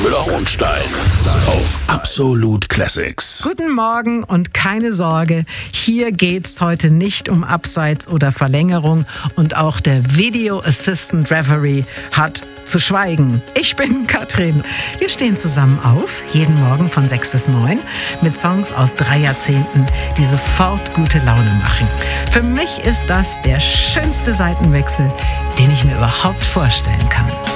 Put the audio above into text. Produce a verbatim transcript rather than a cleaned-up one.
Müller-Hohenstein auf Absolut Classics. Guten Morgen und keine Sorge, hier geht's heute nicht um Abseits oder Verlängerung und auch der Video Assistant Referee hat zu schweigen. Ich bin Katrin. Wir stehen zusammen auf, jeden Morgen von sechs bis neun, mit Songs aus drei Jahrzehnten, die sofort gute Laune machen. Für mich ist das der schönste Seitenwechsel, den ich mir überhaupt vorstellen kann.